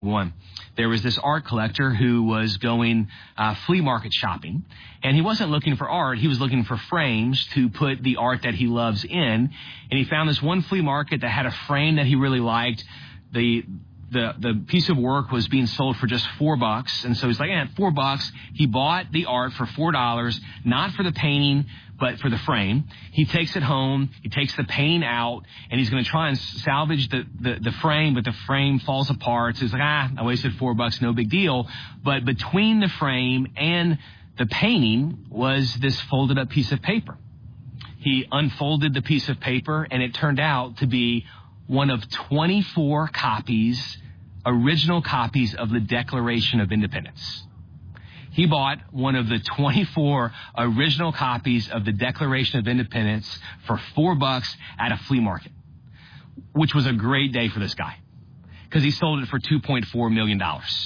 One, there was this art collector who was going flea market shopping, and he wasn't looking for art. He was looking for frames to put the art that he loves in, and he found this one flea market that had a frame that he really liked. The piece of work was being sold for just $4, and so he's like, $4. He bought the art for $4, not for the painting, but for the frame. He takes it home, he takes the painting out, and he's going to try and salvage the frame, but the frame falls apart. So he's like, I wasted $4, no big deal. But between the frame and the painting was this folded up piece of paper. He unfolded the piece of paper, and it turned out to be one of 24 copies, original copies of the Declaration of Independence. He bought one of the 24 original copies of the Declaration of Independence for $4 at a flea market, which was a great day for this guy because he sold it for $2.4 million.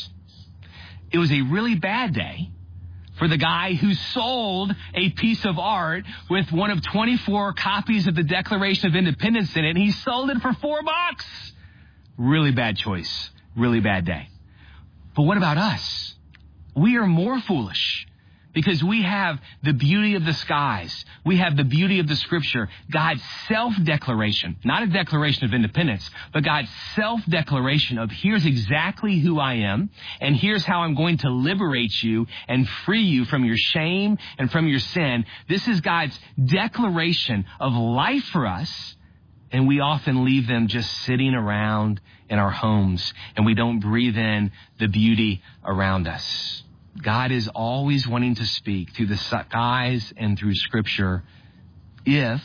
It was a really bad day for the guy who sold a piece of art with one of 24 copies of the Declaration of Independence in it, and he sold it for $4. Really bad choice. Really bad day. But what about us? We are more foolish because we have the beauty of the skies. We have the beauty of the Scripture, God's self-declaration, not a declaration of independence, but God's self-declaration of here's exactly who I am, and here's how I'm going to liberate you and free you from your shame and from your sin. This is God's declaration of life for us, and we often leave them just sitting around in our homes, and we don't breathe in the beauty around us. God is always wanting to speak through the skies and through Scripture if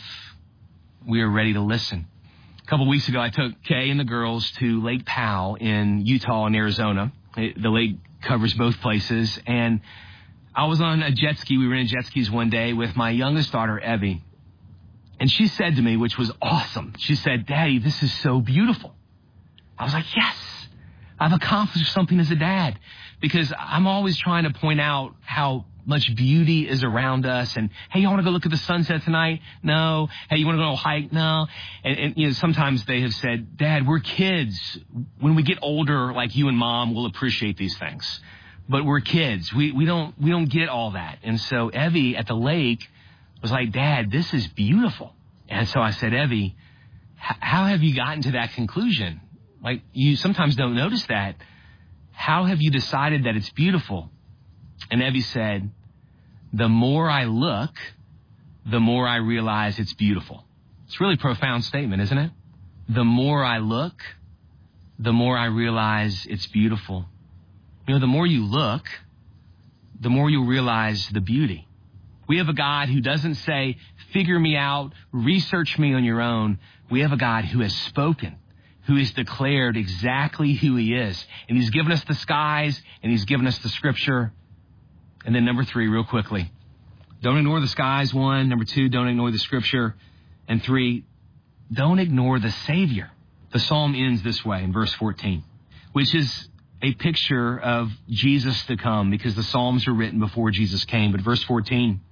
we are ready to listen. A couple weeks ago, I took Kay and the girls to Lake Powell in Utah and Arizona. The lake covers both places, and I was on a jet ski. We were in jet skis one day with my youngest daughter, Evie, and she said to me, which was awesome, she said, "Daddy, this is so beautiful." I was like, yes, I've accomplished something as a dad, because I'm always trying to point out how much beauty is around us. And, hey, you want to go look at the sunset tonight? No. Hey, you want to go hike? No. And you know, sometimes they have said, Dad, we're kids. When we get older, like you and Mom, we'll appreciate these things. But we're kids. We don't get all that. And so Evie at the lake was like, Dad, this is beautiful. And so I said, Evie, how have you gotten to that conclusion? Like, you sometimes don't notice that. How have you decided that it's beautiful? And Evie said, the more I look, the more I realize it's beautiful. It's a really profound statement, isn't it? The more I look, the more I realize it's beautiful. You know, the more you look, the more you realize the beauty. We have a God who doesn't say, figure me out, research me on your own. We have a God who has spoken, who has declared exactly who he is. And he's given us the skies, and he's given us the Scripture. And then number 3, real quickly, don't ignore the skies, 1. Number 2, don't ignore the Scripture. And 3, don't ignore the Savior. The psalm ends this way in verse 14, which is a picture of Jesus to come, because the Psalms were written before Jesus came. But verse 14,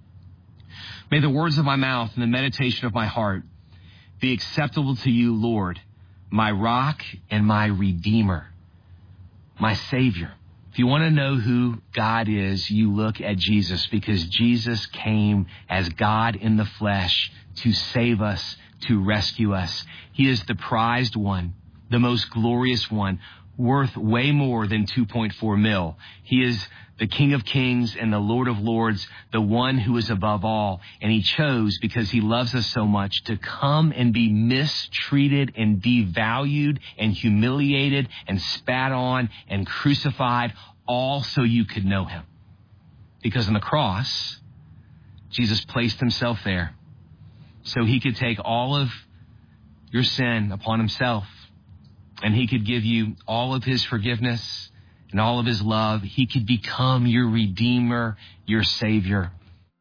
may the words of my mouth and the meditation of my heart be acceptable to you, Lord, my rock and my redeemer, my Savior. If you want to know who God is, you look at Jesus, because Jesus came as God in the flesh to save us, to rescue us. He is the prized one, the most glorious one, worth way more than 2.4 mil. He is the King of Kings and the Lord of Lords, the one who is above all. And he chose, because he loves us so much, to come and be mistreated and devalued and humiliated and spat on and crucified, all so you could know him. Because on the cross, Jesus placed himself there so he could take all of your sin upon himself, and he could give you all of his forgiveness and all of his love. He could become your Redeemer, your Savior.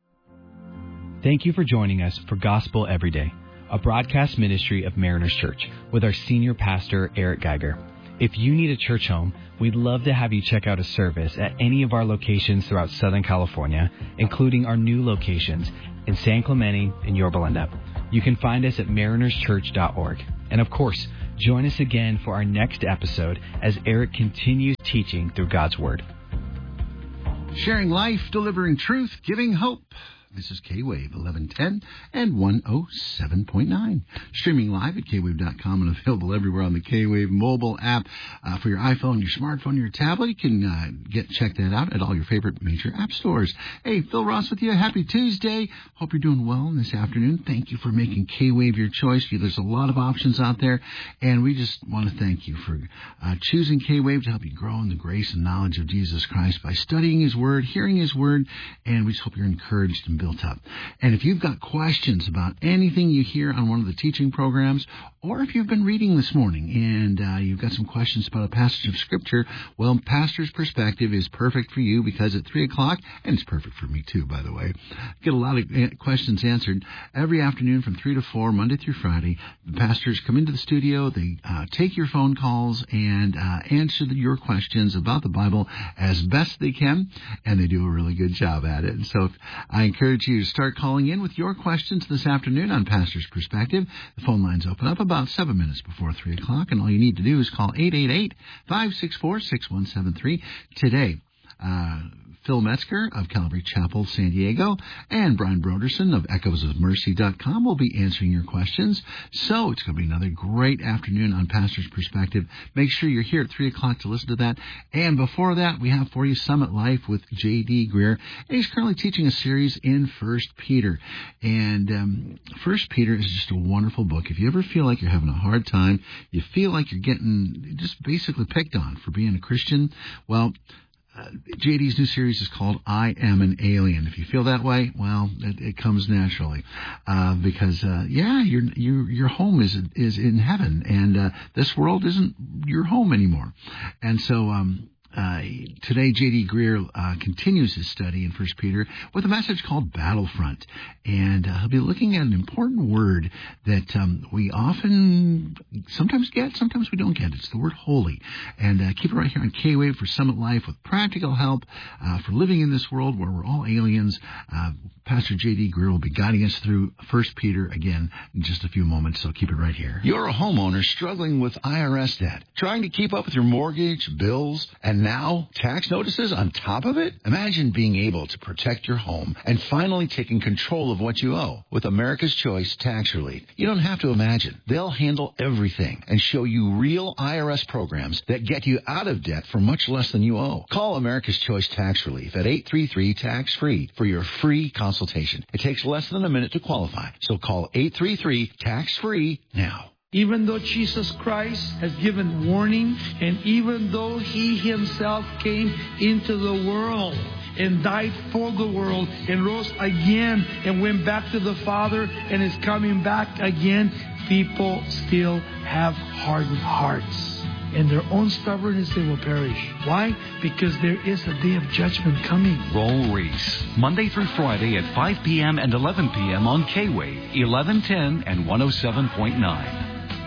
Thank you for joining us for Gospel Every Day, a broadcast ministry of Mariners Church with our senior pastor, Eric Geiger. If you need a church home, we'd love to have you check out a service at any of our locations throughout Southern California, including our new locations in San Clemente and Yorba Linda. You can find us at marinerschurch.org. And of course, Join us again for our next episode as Eric continues teaching through God's Word. Sharing life, delivering truth, giving hope. This is K-Wave 1110 and 107.9. Streaming live at kwave.com and available everywhere on the K-Wave mobile app for your iPhone, your smartphone, your tablet. You can check that out at all your favorite major app stores. Hey, Phil Ross with you. Happy Tuesday. Hope you're doing well this afternoon. Thank you for making K-Wave your choice. There's a lot of options out there, and we just want to thank you for choosing K-Wave to help you grow in the grace and knowledge of Jesus Christ by studying His Word, hearing His Word, and we just hope you're encouraged and built up. And if you've got questions about anything you hear on one of the teaching programs, or if you've been reading this morning and you've got some questions about a passage of Scripture, well, Pastor's Perspective is perfect for you because at 3 o'clock, and it's perfect for me too, by the way, get a lot of questions answered every afternoon from 3 to 4, Monday through Friday. The pastors come into the studio, they take your phone calls and answer your questions about the Bible as best they can, and they do a really good job at it. And so I encourage you to start calling in with your questions this afternoon on Pastor's Perspective. The phone lines open up about 7 minutes before 3 o'clock, and all you need to do is call 888-564-6173 today. Phil Metzger of Calvary Chapel, San Diego, and Brian Broderson of echoesofmercy.com will be answering your questions. So it's going to be another great afternoon on Pastor's Perspective. Make sure you're here at 3 o'clock to listen to that. And before that, we have for you Summit Life with J.D. Greer. And he's currently teaching a series in 1 Peter. And 1 Peter is just a wonderful book. If you ever feel like you're having a hard time, you feel like you're getting just basically picked on for being a Christian, well, JD's new series is called I Am an Alien. If you feel that way, well, it comes naturally, because your home is in heaven, and this world isn't your home anymore. And so today, J.D. Greer continues his study in 1 Peter with a message called Battlefront. And he'll be looking at an important word that we often sometimes get, sometimes we don't get. It's the word holy. And keep it right here on K-Wave for Summit Life with practical help for living in this world where we're all aliens. Pastor J.D. Greer will be guiding us through 1 Peter again in just a few moments, so keep it right here. You're a homeowner struggling with IRS debt, trying to keep up with your mortgage, bills, and now tax notices on top of it? Imagine being able to protect your home and finally taking control of what you owe with America's Choice Tax Relief. You don't have to imagine. They'll handle everything and show you real IRS programs that get you out of debt for much less than you owe. Call America's Choice Tax Relief at 833-TAX-FREE for your free consultation. It takes less than a minute to qualify, so call 833-TAX-FREE now. Even though Jesus Christ has given warning, and even though He Himself came into the world and died for the world and rose again and went back to the Father and is coming back again, people still have hardened hearts. And their own stubbornness, they will perish. Why? Because there is a day of judgment coming. Roll Reese, Monday through Friday at 5 p.m. and 11 p.m. on K-Wave, 1110 and 107.9.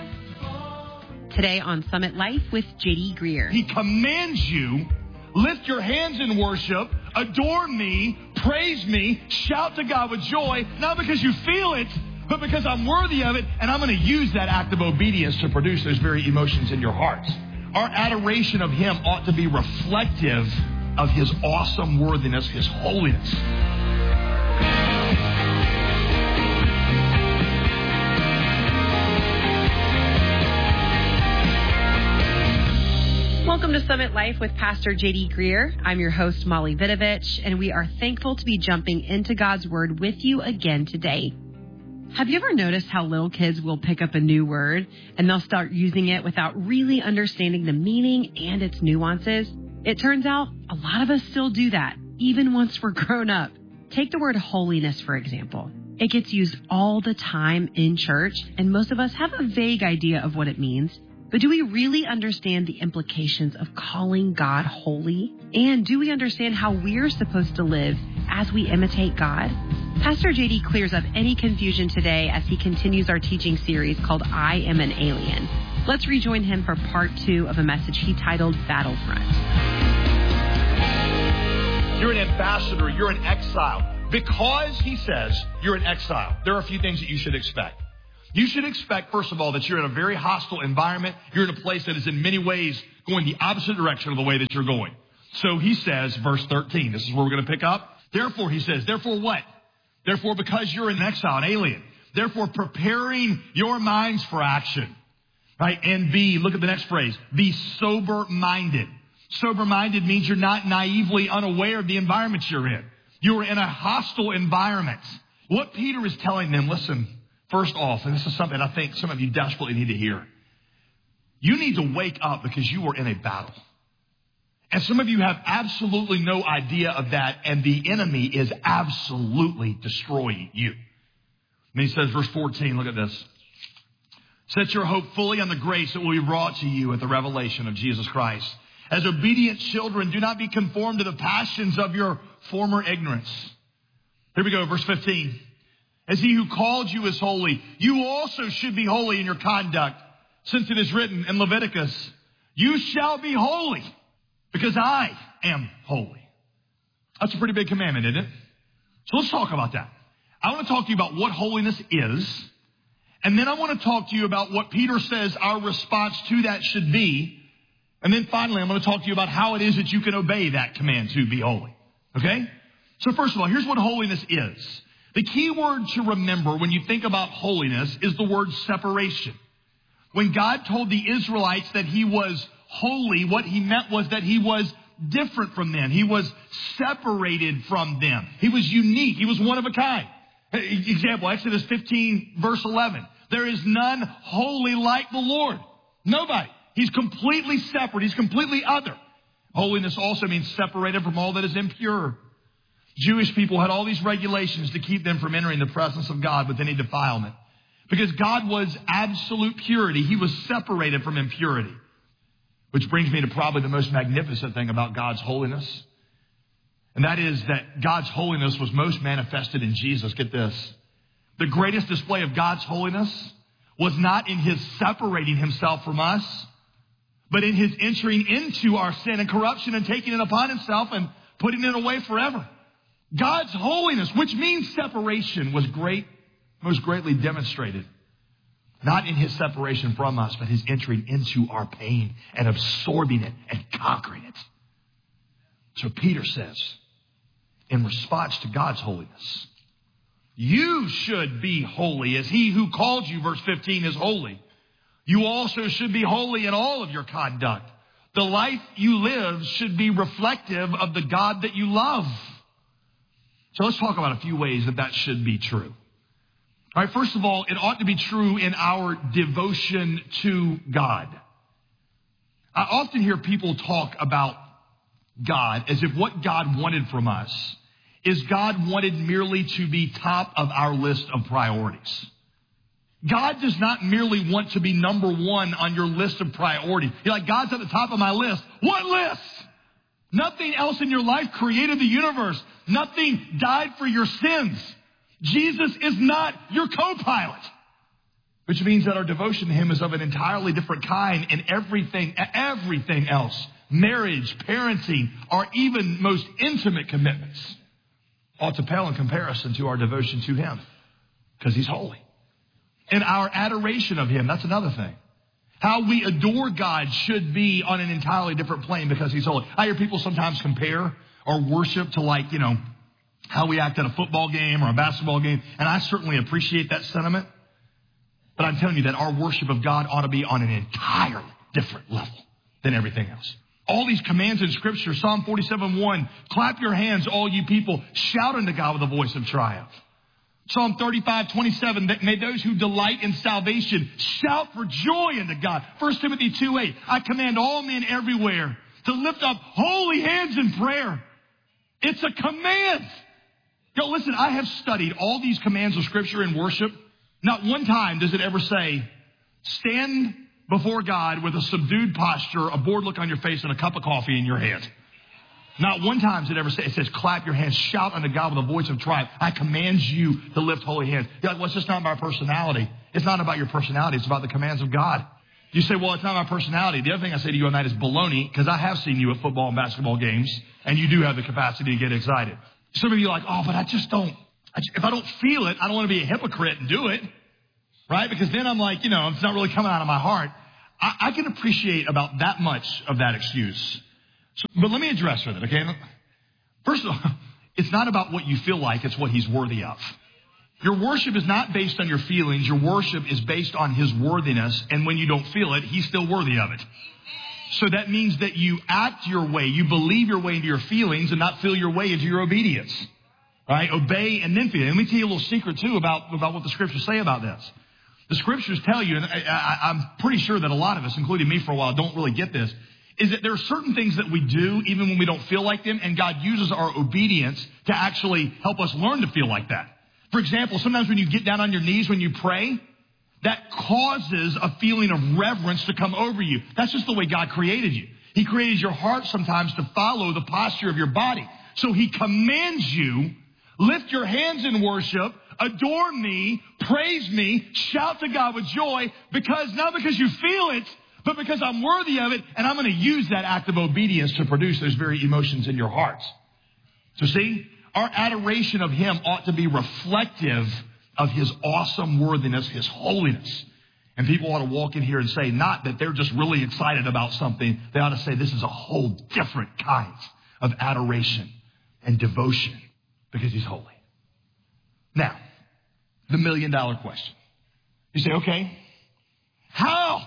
Today on Summit Life with J.D. Greer. He commands you, lift your hands in worship, adore me, praise me, shout to God with joy, not because you feel it, but because I'm worthy of it, and I'm going to use that act of obedience to produce those very emotions in your hearts. Our adoration of Him ought to be reflective of His awesome worthiness, His holiness. Welcome to Summit Life with Pastor J.D. Greer. I'm your host, Molly Vidovich, and we are thankful to be jumping into God's Word with you again today. Have you ever noticed how little kids will pick up a new word and they'll start using it without really understanding the meaning and its nuances? It turns out a lot of us still do that, even once we're grown up. Take the word holiness, for example. It gets used all the time in church, and most of us have a vague idea of what it means. But do we really understand the implications of calling God holy? And do we understand how we're supposed to live as we imitate God? Pastor J.D. clears up any confusion today as he continues our teaching series called I Am an Alien. Let's rejoin him for part 2 of a message he titled Battlefront. You're an ambassador. You're an exile. Because he says you're an exile, there are a few things that you should expect. You should expect, first of all, that you're in a very hostile environment. You're in a place that is in many ways going the opposite direction of the way that you're going. So he says, verse 13, this is where we're going to pick up. Therefore, he says, therefore what? Therefore, because you're in exile, an alien. Therefore, preparing your minds for action. Right? And look at the next phrase, be sober-minded. Sober-minded means you're not naively unaware of the environment you're in. You're in a hostile environment. What Peter is telling them, listen, first off, and this is something I think some of you desperately need to hear. You need to wake up because you are in a battle. And some of you have absolutely no idea of that, and the enemy is absolutely destroying you. And he says, verse 14, look at this. Set your hope fully on the grace that will be brought to you at the revelation of Jesus Christ. As obedient children, do not be conformed to the passions of your former ignorance. Here we go, verse 15. As he who called you is holy, you also should be holy in your conduct, since it is written in Leviticus, you shall be holy, because I am holy. That's a pretty big commandment, isn't it? So let's talk about that. I want to talk to you about what holiness is, and then I want to talk to you about what Peter says our response to that should be. And then finally, I'm going to talk to you about how it is that you can obey that command to be holy. Okay? So first of all, here's what holiness is. The key word to remember when you think about holiness is the word separation. When God told the Israelites that he was holy, what he meant was that he was different from them. He was separated from them. He was unique. He was one of a kind. Example, Exodus 15, verse 11. There is none holy like the Lord. Nobody. He's completely separate. He's completely other. Holiness also means separated from all that is impure. Jewish people had all these regulations to keep them from entering the presence of God with any defilement. Because God was absolute purity. He was separated from impurity. Which brings me to probably the most magnificent thing about God's holiness. And that is that God's holiness was most manifested in Jesus. Get this. The greatest display of God's holiness was not in his separating himself from us, but in his entering into our sin and corruption and taking it upon himself and putting it away forever. God's holiness, which means separation, was most greatly demonstrated. Not in his separation from us, but his entering into our pain and absorbing it and conquering it. So Peter says, in response to God's holiness, you should be holy as he who called you, verse 15, is holy. You also should be holy in all of your conduct. The life you live should be reflective of the God that you love. So let's talk about a few ways that should be true. All right, first of all, it ought to be true in our devotion to God. I often hear people talk about God as if what God wanted from us is God wanted merely to be top of our list of priorities. God does not merely want to be number one on your list of priorities. You're like, God's at the top of my list. What list? Nothing else in your life created the universe. Nothing died for your sins. Jesus is not your co-pilot. Which means that our devotion to him is of an entirely different kind, and everything else, marriage, parenting, or even most intimate commitments, ought to pale in comparison to our devotion to him, because he's holy. And our adoration of him, that's another thing. How we adore God should be on an entirely different plane because he's holy. I hear people sometimes compare our worship to how we act at a football game or a basketball game. And I certainly appreciate that sentiment. But I'm telling you that our worship of God ought to be on an entirely different level than everything else. All these commands in Scripture, Psalm 47:1, clap your hands, all you people, shout unto God with a voice of triumph. Psalm 35:27, may those who delight in salvation shout for joy unto God. 1 Timothy 2:8, I command all men everywhere to lift up holy hands in prayer. It's a command. Yo, listen, I have studied all these commands of Scripture in worship. Not one time does it ever say, stand before God with a subdued posture, a bored look on your face, and a cup of coffee in your hand. Not one time does it ever say, it says, clap your hands, shout unto God with a voice of triumph. I command you to lift holy hands. You're like, well, it's just not my personality. It's not about your personality. It's about the commands of God. You say, well, it's not my personality. The other thing I say to you on that is baloney, because I have seen you at football and basketball games, and you do have the capacity to get excited. Some of you are like, oh, but I just don't. If I don't feel it, I don't want to be a hypocrite and do it. right? Because then I'm like, it's not really coming out of my heart. I can appreciate about that much of that excuse. But let me address with it, okay? First of all, it's not about what you feel like, it's what he's worthy of. Your worship is not based on your feelings. Your worship is based on his worthiness. And when you don't feel it, he's still worthy of it. So that means that you act your way, you believe your way into your feelings and not feel your way into your obedience. Right? Obey and then feel. Let me tell you a little secret too about what the scriptures say about this. The scriptures tell you, and I'm pretty sure that a lot of us, including me for a while, don't really get this, is that there are certain things that we do even when we don't feel like them, and God uses our obedience to actually help us learn to feel like that. For example, sometimes when you get down on your knees when you pray, that causes a feeling of reverence to come over you. That's just the way God created you. He created your heart sometimes to follow the posture of your body. So he commands you, lift your hands in worship, adore me, praise me, shout to God with joy, not because you feel it, but because I'm worthy of it, and I'm going to use that act of obedience to produce those very emotions in your hearts. So see, our adoration of him ought to be reflective of his awesome worthiness, his holiness. And people ought to walk in here and say, not that they're just really excited about something, they ought to say this is a whole different kind of adoration and devotion because he's holy. Now, the $1 million question. You say, okay, how?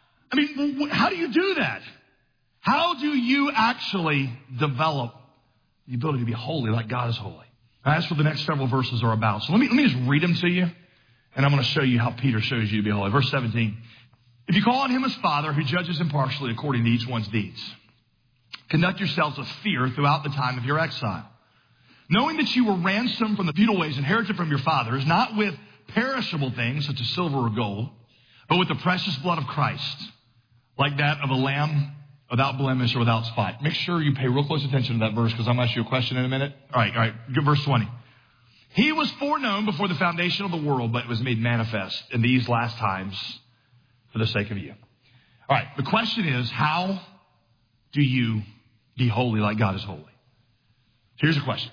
How do you do that? How do you actually develop the ability to be holy like God is holy? That's what the next several verses are about. So let me just read them to you, and I'm going to show you how Peter shows you to be holy. Verse 17. If you call on him as Father, who judges impartially according to each one's deeds, conduct yourselves with fear throughout the time of your exile, knowing that you were ransomed from the futile ways inherited from your fathers, not with perishable things such as silver or gold, but with the precious blood of Christ, like that of a lamb without blemish or without spot. Make sure you pay real close attention to that verse because I'm going to ask you a question in a minute. All right. Good. Verse 20. He was foreknown before the foundation of the world, but was made manifest in these last times for the sake of you. All right. The question is, how do you be holy like God is holy? Here's the question.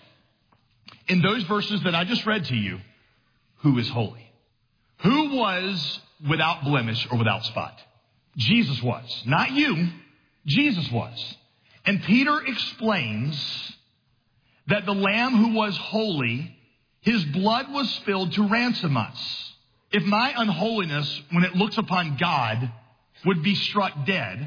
In those verses that I just read to you, who is holy? Who was without blemish or without spot? Jesus was. Not you. Jesus was. And Peter explains that the Lamb who was holy, his blood was spilled to ransom us. If my unholiness, when it looks upon God, would be struck dead,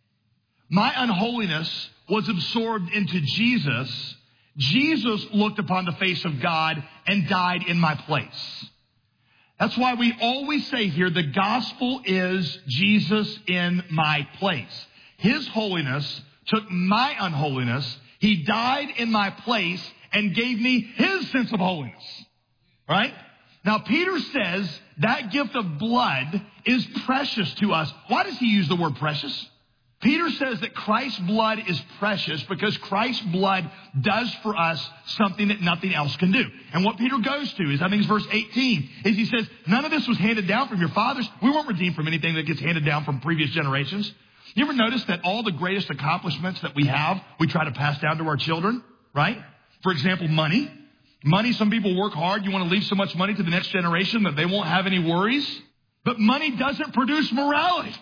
my unholiness was absorbed into Jesus. Jesus looked upon the face of God and died in my place. That's why we always say here, the gospel is Jesus in my place. His holiness took my unholiness. He died in my place and gave me his sense of holiness. Right? Now, Peter says that gift of blood is precious to us. Why does he use the word precious? Peter says that Christ's blood is precious because Christ's blood does for us something that nothing else can do. And what Peter goes to is, I think it's verse 18, is he says, none of this was handed down from your fathers. We weren't redeemed from anything that gets handed down from previous generations. You ever notice that all the greatest accomplishments that we have, we try to pass down to our children, right? For example, money. Money, some people work hard. You want to leave so much money to the next generation that they won't have any worries. But money doesn't produce morality.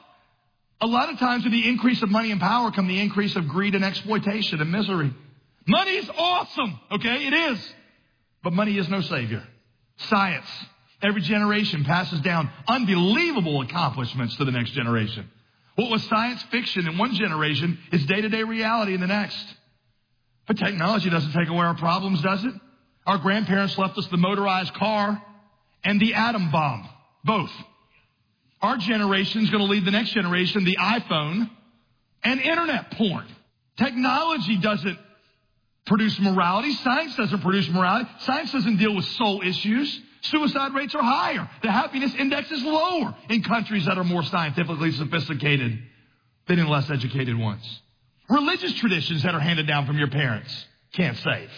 A lot of times with the increase of money and power come the increase of greed and exploitation and misery. Money is awesome, okay? It is. But money is no savior. Science. Every generation passes down unbelievable accomplishments to the next generation. What was science fiction in one generation is day-to-day reality in the next. But technology doesn't take away our problems, does it? Our grandparents left us the motorized car and the atom bomb, both. Our generation is going to leave the next generation the iPhone and internet porn. Technology doesn't produce morality. Science doesn't produce morality. Science doesn't deal with soul issues. Suicide rates are higher. The happiness index is lower in countries that are more scientifically sophisticated than in less educated ones. Religious traditions that are handed down from your parents can't save.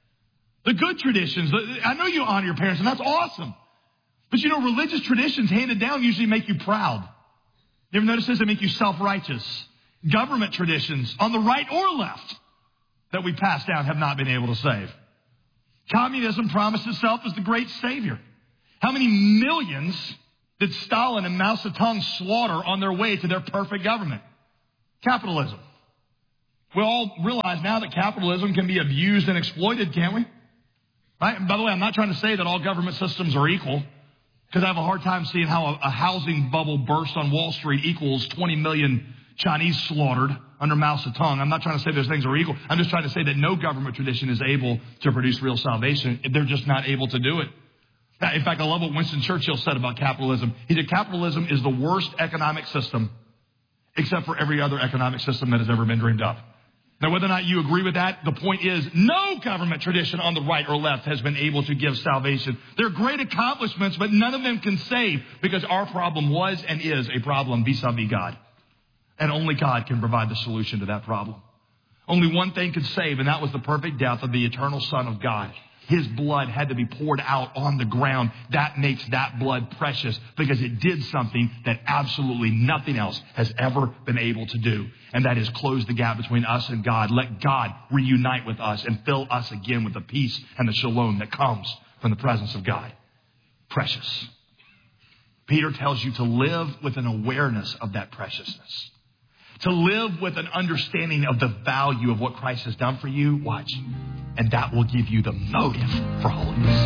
The good traditions, I know you honor your parents, and that's awesome. But you know, religious traditions handed down usually make you proud. You ever notice this? They make you self-righteous. Government traditions on the right or left that we pass down have not been able to save. Communism promised itself as the great savior. How many millions did Stalin and Mao Zedong slaughter on their way to their perfect government? Capitalism. We all realize now that capitalism can be abused and exploited, can't we? Right? And by the way, I'm not trying to say that all government systems are equal, because I have a hard time seeing how a housing bubble burst on Wall Street equals 20 million Chinese slaughtered under Mao Zedong. I'm not trying to say those things are equal. I'm just trying to say that no government tradition is able to produce real salvation. They're just not able to do it. In fact, I love what Winston Churchill said about capitalism. He said capitalism is the worst economic system except for every other economic system that has ever been dreamed up. Now, whether or not you agree with that, the point is no government tradition on the right or left has been able to give salvation. They're great accomplishments, but none of them can save, because our problem was and is a problem vis-a-vis God. And only God can provide the solution to that problem. Only one thing could save, and that was the perfect death of the eternal Son of God. His blood had to be poured out on the ground. That makes that blood precious, because it did something that absolutely nothing else has ever been able to do. And that is close the gap between us and God. Let God reunite with us and fill us again with the peace and the shalom that comes from the presence of God. Precious. Peter tells you to live with an awareness of that preciousness. To live with an understanding of the value of what Christ has done for you. Watch. And that will give you the motive for holiness.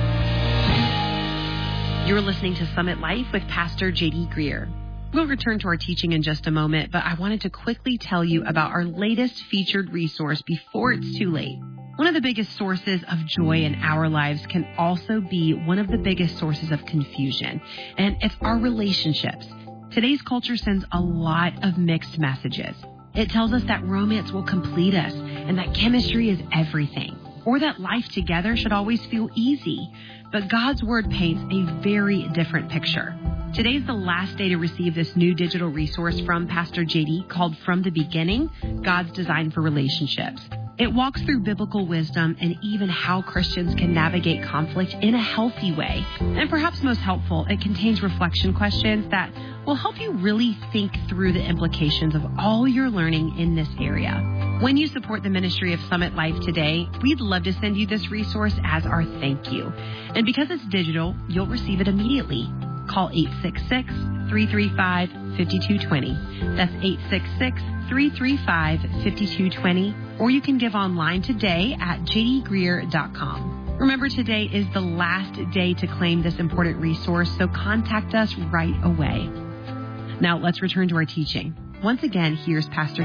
You're listening to Summit Life with Pastor J.D. Greer. We'll return to our teaching in just a moment, but I wanted to quickly tell you about our latest featured resource before it's too late. One of the biggest sources of joy in our lives can also be one of the biggest sources of confusion, and it's our relationships. Today's culture sends a lot of mixed messages. It tells us that romance will complete us and that chemistry is everything, or that life together should always feel easy. But God's Word paints a very different picture. Today's the last day to receive this new digital resource from Pastor JD called From the Beginning, God's Design for Relationships. It walks through biblical wisdom and even how Christians can navigate conflict in a healthy way. And perhaps most helpful, it contains reflection questions that will help you really think through the implications of all you're learning in this area. When you support the ministry of Summit Life today, we'd love to send you this resource as our thank you. And because it's digital, you'll receive it immediately. Call 866-335-5220. That's 866-335-5220. Or you can give online today at jdgreer.com. Remember, today is the last day to claim this important resource, so contact us right away. Now, let's return to our teaching. Once again, here's Pastor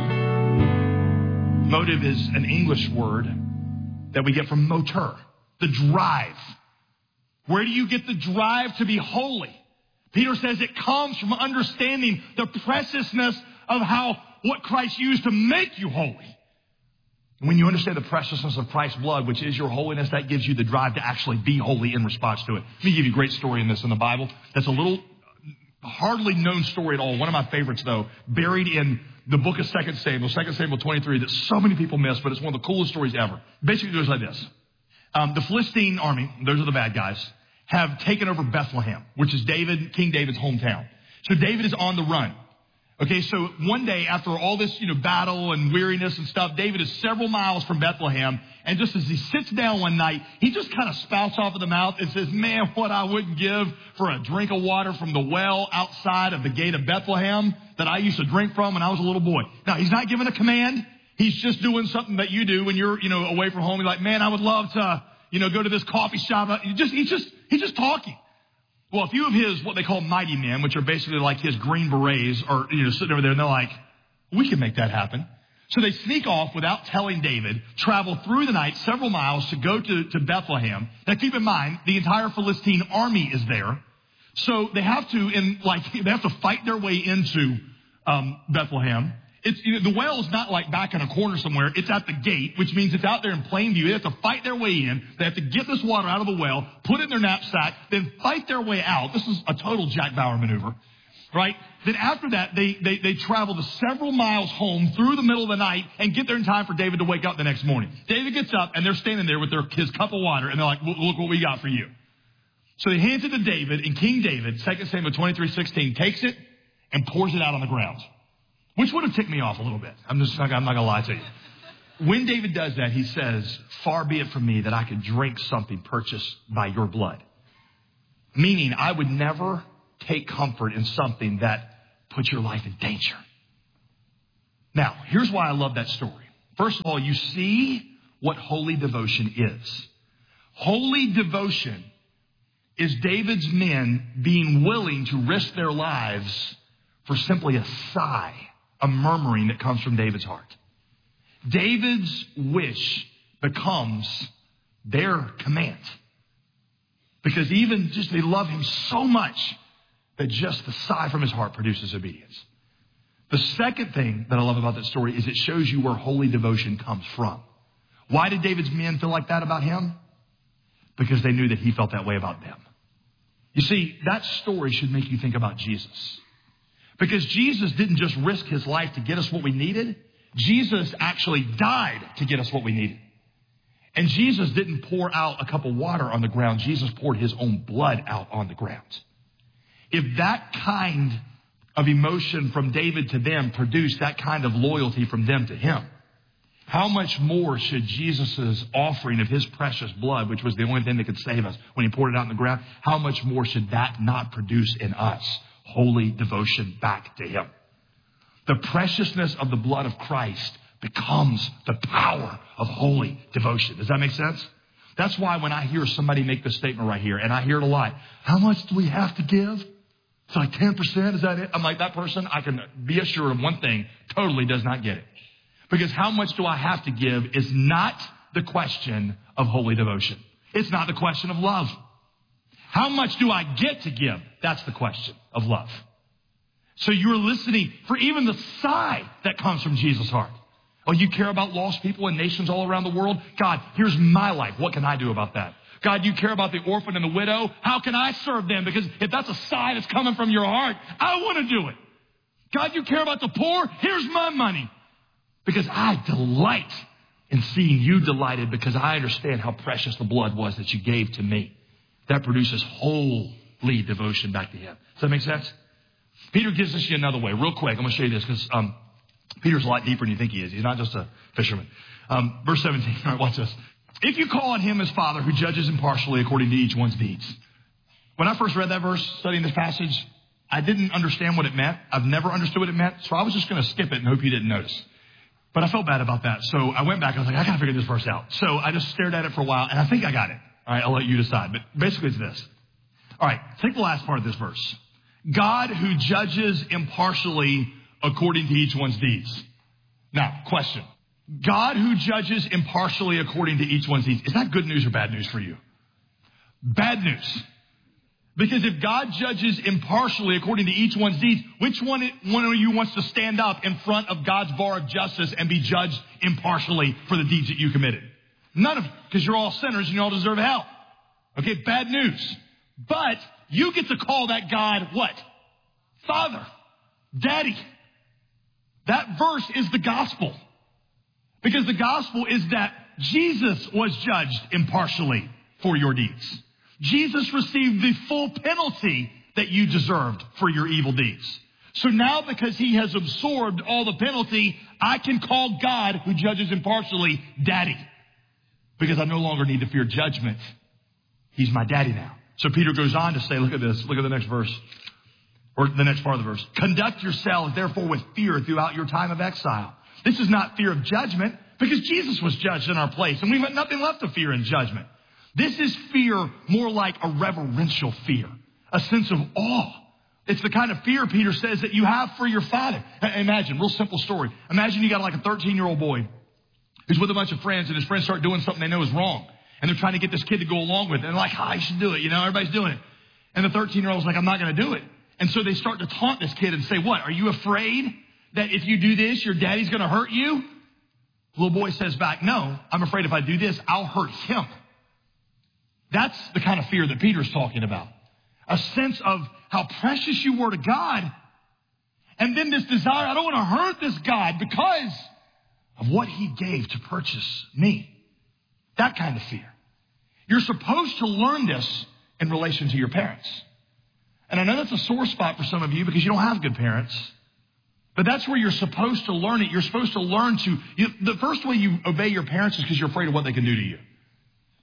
JD. Motive is an English word that we get from motor, the drive. Where do you get the drive to be holy? Peter says it comes from understanding the preciousness of what Christ used to make you holy. When you understand the preciousness of Christ's blood, which is your holiness, that gives you the drive to actually be holy in response to it. Let me give you a great story in this in the Bible. That's a little hardly known story at all. One of my favorites, though, buried in the book of 2 Samuel 23, that so many people miss, but it's one of the coolest stories ever. Basically, it goes like this. The Philistine army, those are the bad guys, have taken over Bethlehem, which is King David's hometown. So David is on the run. Okay, so one day after all this, battle and weariness and stuff, David is several miles from Bethlehem. And just as he sits down one night, he just kind of spouts off of the mouth and says, man, what I wouldn't give for a drink of water from the well outside of the gate of Bethlehem that I used to drink from when I was a little boy. Now, he's not giving a command. He's just doing something that you do when you're, away from home. You're like, man, I would love to, go to this coffee shop. He's just talking. Well, a few of his, what they call mighty men, which are basically like his green berets, are, sitting over there, and they're like, we can make that happen. So they sneak off without telling David, travel through the night several miles to go to Bethlehem. Now, keep in mind, the entire Philistine army is there. So they have to fight their way into Bethlehem. The well is not like back in a corner somewhere. It's at the gate, which means it's out there in plain view. They have to fight their way in. They have to get this water out of the well, put it in their knapsack, then fight their way out. This is a total Jack Bauer maneuver, right? Then after that, they travel the several miles home through the middle of the night and get there in time for David to wake up the next morning. David gets up, and they're standing there with his cup of water, and they're like, look what we got for you. So he hands it to David, and King David, 2 Samuel 23:16, takes it and pours it out on the ground. Which would have ticked me off a little bit. I'm not going to lie to you. When David does that, he says, far be it from me that I could drink something purchased by your blood. Meaning, I would never take comfort in something that puts your life in danger. Now, here's why I love that story. First of all, you see what holy devotion is. Holy devotion is David's men being willing to risk their lives for simply a sigh, a murmuring that comes from David's heart. David's wish becomes their command. Because even just they love him so much that just the sigh from his heart produces obedience. The second thing that I love about that story is it shows you where holy devotion comes from. Why did David's men feel like that about him? Because they knew that he felt that way about them. You see, that story should make you think about Jesus. Because Jesus didn't just risk his life to get us what we needed. Jesus actually died to get us what we needed. And Jesus didn't pour out a cup of water on the ground. Jesus poured his own blood out on the ground. If that kind of emotion from David to them produced that kind of loyalty from them to him, how much more should Jesus' offering of his precious blood, which was the only thing that could save us when he poured it out on the ground, how much more should that not produce in us holy devotion back to him? The preciousness of the blood of Christ becomes the power of holy devotion. Does that make sense? That's why when I hear somebody make this statement right here, and I hear it a lot, how much do we have to give? It's like 10%, is that it? I'm like, that person, I can be assured of one thing, totally does not get it. Because how much do I have to give is not the question of holy devotion. It's not the question of love. How much do I get to give? That's the question of love. So you're listening for even the sigh that comes from Jesus' heart. Oh, you care about lost people and nations all around the world? God, here's my life. What can I do about that? God, you care about the orphan and the widow? How can I serve them? Because if that's a sigh that's coming from your heart, I want to do it. God, you care about the poor? Here's my money. Because I delight in seeing you delighted because I understand how precious the blood was that you gave to me. That produces holy devotion back to him. Does that make sense? Peter gives us another way. Real quick, I'm going to show you this because Peter's a lot deeper than you think he is. He's not just a fisherman. Verse 17. All right, watch this. If you call on him as Father who judges impartially according to each one's deeds. When I first read that verse, studying this passage, I didn't understand what it meant. I've never understood what it meant. So I was just going to skip it and hope you didn't notice. But I felt bad about that. So I went back. I was like, I got to figure this verse out. So I just stared at it for a while, and I think I got it. All right, I'll let you decide. But basically it's this. All right, take the last part of this verse. God who judges impartially according to each one's deeds. Now, question. God who judges impartially according to each one's deeds. Is that good news or bad news for you? Bad news. Because if God judges impartially according to each one's deeds, which one of you wants to stand up in front of God's bar of justice and be judged impartially for the deeds that you committed? None of you, because you're all sinners and you all deserve hell. Okay, bad news. But you get to call that God what? Father. Daddy. That verse is the gospel. Because the gospel is that Jesus was judged impartially for your deeds. Jesus received the full penalty that you deserved for your evil deeds. So now because he has absorbed all the penalty, I can call God who judges impartially Daddy. Because I no longer need to fear judgment. He's my daddy now. So Peter goes on to say, look at this. Look at the next verse. Or the next part of the verse. Conduct yourselves therefore with fear throughout your time of exile. This is not fear of judgment because Jesus was judged in our place and we've got nothing left to fear in judgment. This is fear more like a reverential fear, a sense of awe. It's the kind of fear, Peter says, that you have for your father. Imagine, real simple story. Imagine you got like a 13-year-old boy who's with a bunch of friends and his friends start doing something they know is wrong. And they're trying to get this kid to go along with it. And they're like, you should do it. You know, everybody's doing it. And the 13-year-old's like, I'm not going to do it. And so they start to taunt this kid and say, what? Are you afraid that if you do this, your daddy's going to hurt you? The little boy says back, no, I'm afraid if I do this, I'll hurt him. That's the kind of fear that Peter's talking about. A sense of how precious you were to God. And then this desire, I don't want to hurt this God because of what he gave to purchase me. That kind of fear. You're supposed to learn this in relation to your parents. And I know that's a sore spot for some of you because you don't have good parents. But that's where you're supposed to learn it. You're supposed to learn the first way you obey your parents is because you're afraid of what they can do to you.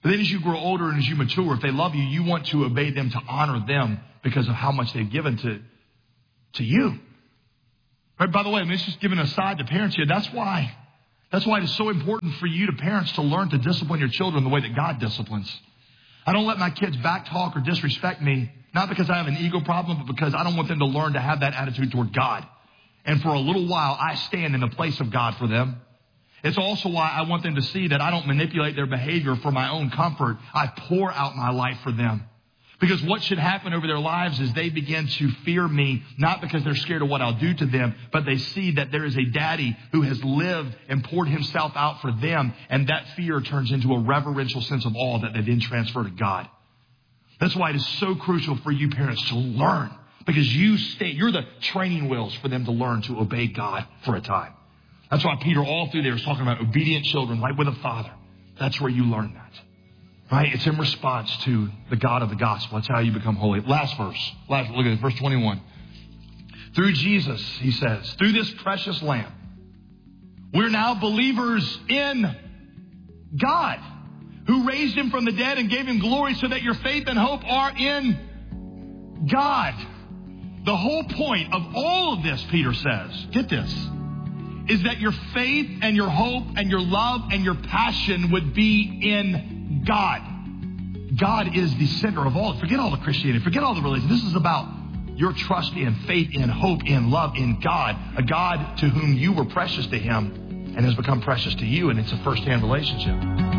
But then as you grow older and as you mature, if they love you, you want to obey them, to honor them because of how much they've given to you. Right? By the way, let's just give an aside to parents here. That's why it is so important for you, to parents, to learn to discipline your children the way that God disciplines. I don't let my kids backtalk or disrespect me, not because I have an ego problem, but because I don't want them to learn to have that attitude toward God. And for a little while, I stand in the place of God for them. It's also why I want them to see that I don't manipulate their behavior for my own comfort. I pour out my life for them. Because what should happen over their lives is they begin to fear me, not because they're scared of what I'll do to them, but they see that there is a daddy who has lived and poured himself out for them. And that fear turns into a reverential sense of awe that they then transfer to God. That's why it is so crucial for you parents to learn. Because you're the training wheels for them to learn to obey God for a time. That's why Peter all through there is talking about obedient children, like with a father. That's where you learn that. Right? It's in response to the God of the gospel. That's how you become holy. Last verse. Look at it, verse 21. Through Jesus, he says, through this precious Lamb, we're now believers in God, who raised him from the dead and gave him glory, so that your faith and hope are in God. The whole point of all of this, Peter says, get this, is that your faith and your hope and your love and your passion would be in God. God is the center of all. Forget all the Christianity. Forget all the religion. This is about your trust in, faith in, hope in, love in God. A God to whom you were precious to him and has become precious to you. And it's a first-hand relationship.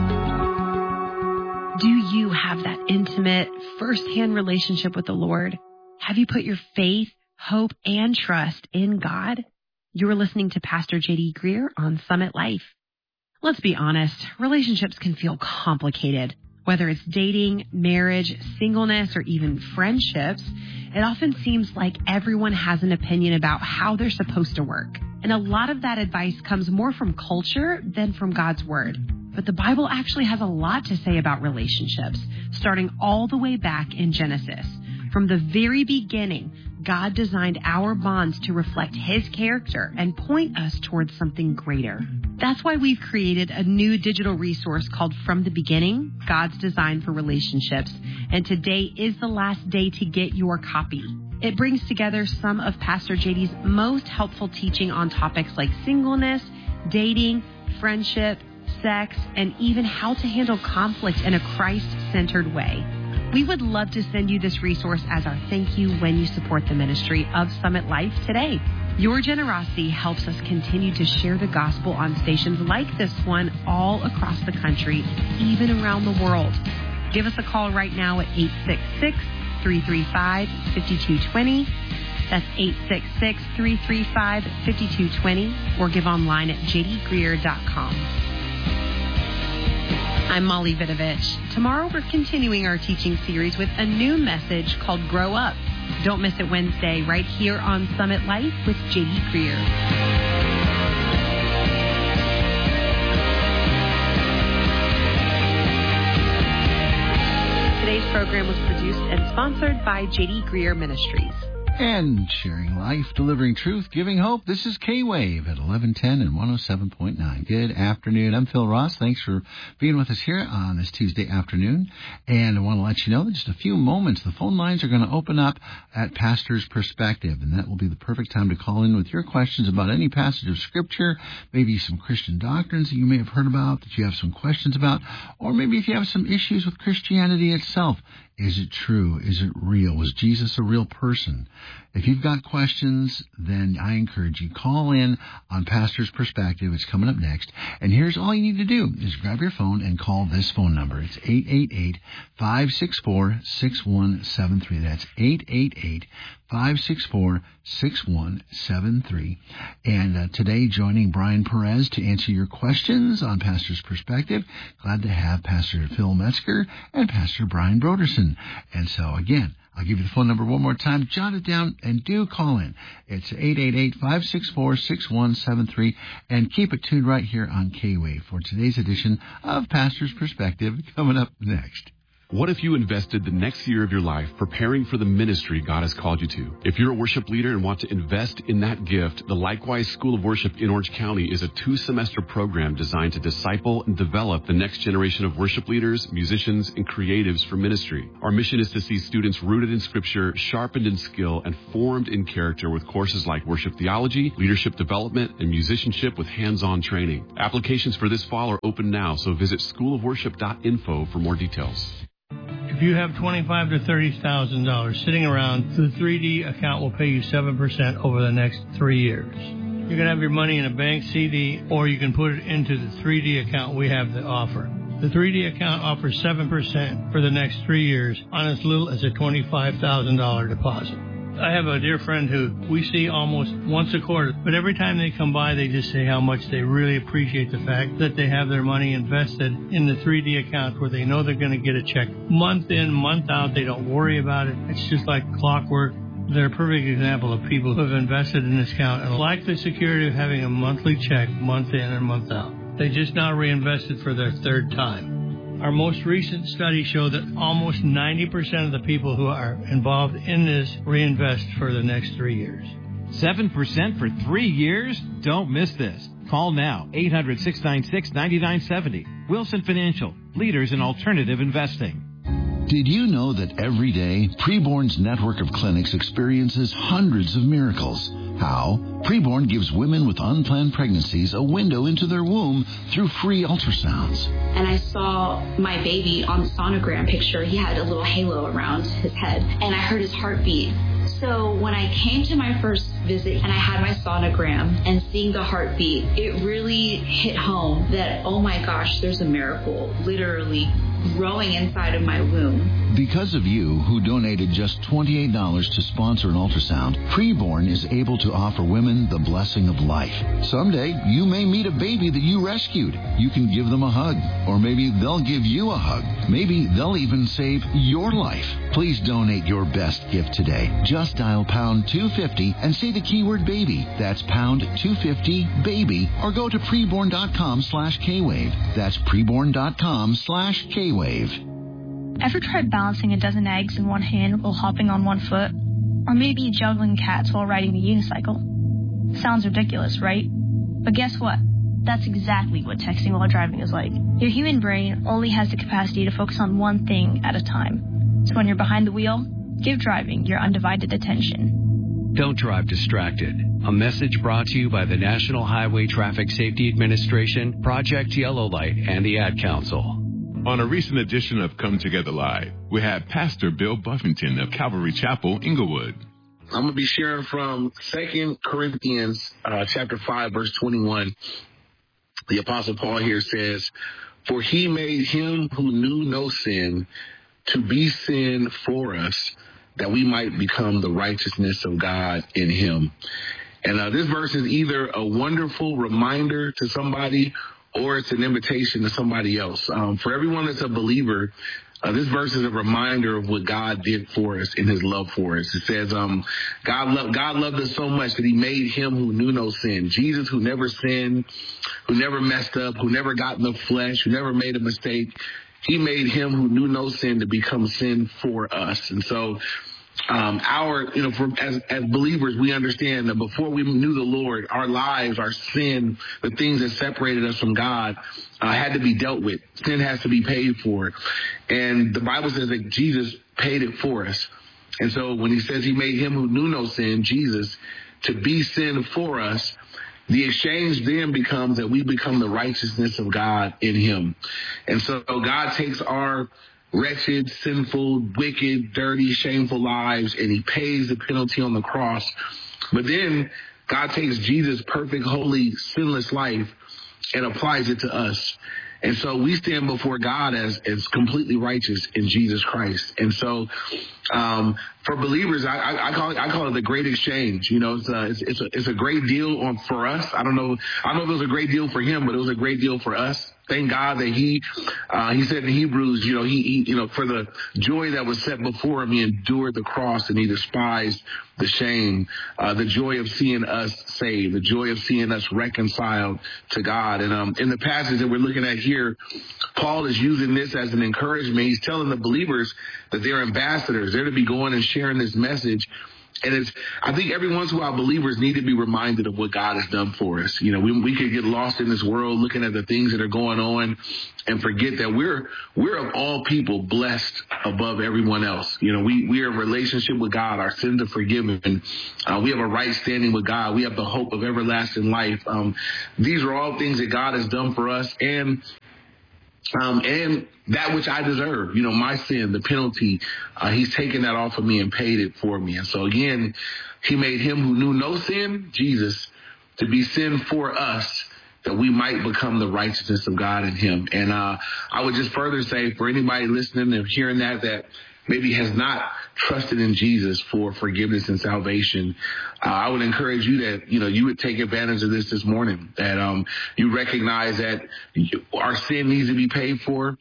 Do you have that intimate, first-hand relationship with the Lord? Have you put your faith, hope, and trust in God? You're listening to Pastor J.D. Greer on Summit Life. Let's be honest, relationships can feel complicated. Whether it's dating, marriage, singleness, or even friendships, it often seems like everyone has an opinion about how they're supposed to work. And a lot of that advice comes more from culture than from God's Word. But the Bible actually has a lot to say about relationships, starting all the way back in Genesis. From the very beginning, God designed our bonds to reflect his character and point us towards something greater. That's why we've created a new digital resource called From the Beginning, God's Design for Relationships. And today is the last day to get your copy. It brings together some of Pastor JD's most helpful teaching on topics like singleness, dating, friendship, sex, and even how to handle conflict in a Christ-centered way. We would love to send you this resource as our thank you when you support the ministry of Summit Life today. Your generosity helps us continue to share the gospel on stations like this one all across the country, even around the world. Give us a call right now at 866-335-5220. That's 866-335-5220, or give online at jdgreer.com. I'm Molly Vidovich. Tomorrow we're continuing our teaching series with a new message called Grow Up. Don't miss it Wednesday right here on Summit Life with J.D. Greer. Today's program was produced and sponsored by J.D. Greer Ministries. And sharing life, delivering truth, giving hope. This is K-Wave at 1110 and 107.9. Good afternoon. I'm Phil Ross. Thanks for being with us here on this Tuesday afternoon. And I want to let you know that just a few moments, the phone lines are going to open up at Pastor's Perspective. And that will be the perfect time to call in with your questions about any passage of Scripture, maybe some Christian doctrines that you may have heard about, that you have some questions about, or maybe if you have some issues with Christianity itself. Is it true? Is it real? Was Jesus a real person? If you've got questions, then I encourage you, call in on Pastor's Perspective. It's coming up next. And here's all you need to do is grab your phone and call this phone number. It's 888-564-6173. That's 888-564-6173. And today, joining Brian Perez to answer your questions on Pastor's Perspective, glad to have Pastor Phil Metzger and Pastor Brian Broderson. And so, again, I'll give you the phone number one more time. Jot it down and do call in. It's 888-564-6173. And keep it tuned right here on K-Wave for today's edition of Pastor's Perspective, coming up next. What if you invested the next year of your life preparing for the ministry God has called you to? If you're a worship leader and want to invest in that gift, the Likewise School of Worship in Orange County is a 2-semester program designed to disciple and develop the next generation of worship leaders, musicians, and creatives for ministry. Our mission is to see students rooted in Scripture, sharpened in skill, and formed in character with courses like worship theology, leadership development, and musicianship with hands-on training. Applications for this fall are open now, so visit schoolofworship.info for more details. If you have $25,000 to $30,000 sitting around, the 3D account will pay you 7% over the next 3 years. You can have your money in a bank CD, or you can put it into the 3D account we have to offer. The 3D account offers 7% for the next 3 years on as little as a $25,000 deposit. I have a dear friend who we see almost once a quarter, but every time they come by, they just say how much they really appreciate the fact that they have their money invested in the 3D account where they know they're going to get a check month in, month out. They don't worry about it. It's just like clockwork. They're a perfect example of people who have invested in this account and like the security of having a monthly check month in and month out. They just now reinvested for their third time. Our most recent study showed that almost 90% of the people who are involved in this reinvest for the next 3 years. 7% for 3 years? Don't miss this. Call now, 800-696-9970. Wilson Financial, leaders in alternative investing. Did you know that every day, Preborn's network of clinics experiences hundreds of miracles? How? Preborn gives women with unplanned pregnancies a window into their womb through free ultrasounds. And I saw my baby on the sonogram picture. He had a little halo around his head, and I heard his heartbeat. So when I came to my first visit and I had my sonogram and seeing the heartbeat, it really hit home that, oh my gosh, there's a miracle literally growing inside of my womb. Because of you, who donated just $28 to sponsor an ultrasound, Preborn is able to offer women the blessing of life. Someday, you may meet a baby that you rescued. You can give them a hug, or maybe they'll give you a hug. Maybe they'll even save your life. Please donate your best gift today. Just dial pound 250 and say the keyword baby. That's pound 250 baby, or go to preborn.com/Kwave. That's preborn.com/Kwave. Ever tried balancing a dozen eggs in one hand while hopping on one foot? Or maybe juggling cats while riding a unicycle? Sounds ridiculous, right? But guess what? That's exactly what texting while driving is like. Your human brain only has the capacity to focus on one thing at a time. So when you're behind the wheel, give driving your undivided attention. Don't drive distracted. A message brought to you by the National Highway Traffic Safety Administration, Project Yellow Light, and the Ad Council. On a recent edition of Come Together Live, we had Pastor Bill Buffington of Calvary Chapel, Inglewood. I'm going to be sharing from 2 Corinthians chapter 5, verse 21. The Apostle Paul here says, "For he made him who knew no sin to be sin for us, that we might become the righteousness of God in him." And this verse is either a wonderful reminder to somebody or it's an invitation to somebody else. For everyone that's a believer, this verse is a reminder of what God did for us in his love for us. It says, God loved us so much that he made him who knew no sin. Jesus, who never sinned, who never messed up, who never got in the flesh, who never made a mistake. He made him who knew no sin to become sin for us. And so, as believers, we understand that before we knew the Lord, our lives, our sin, the things that separated us from God, had to be dealt with. Sin has to be paid for. And the Bible says that Jesus paid it for us. And so when he says he made him who knew no sin, Jesus, to be sin for us, the exchange then becomes that we become the righteousness of God in him. And so God takes our wretched, sinful, wicked, dirty, shameful lives, and he pays the penalty on the cross. But then God takes Jesus' perfect, holy, sinless life and applies it to us. And so we stand before God as completely righteous in Jesus Christ. And so, for believers, I call it the great exchange. You know, it's a great deal for us. I don't know if it was a great deal for him, but it was a great deal for us. Thank God that he said in Hebrews, for the joy that was set before him, he endured the cross and he despised the shame, the joy of seeing us saved, the joy of seeing us reconciled to God. And in the passage that we're looking at here, Paul is using this as an encouragement. He's telling the believers that they're ambassadors. They're to be going and sharing this message. And I think every once in a while, believers need to be reminded of what God has done for us. We could get lost in this world looking at the things that are going on and forget that we're of all people blessed above everyone else. We are in relationship with God. Our sins are forgiven. We have a right standing with God. We have the hope of everlasting life. These are all things that God has done for us. And that which I deserve, my sin, the penalty, he's taken that off of me and paid it for me. And so again, he made him who knew no sin, Jesus, to be sin for us, that we might become the righteousness of God in him. And I would just further say, for anybody listening and hearing that maybe has not trusted in Jesus for forgiveness and salvation, I would encourage you that, you would take advantage of this morning, that you recognize that our sin needs to be paid for.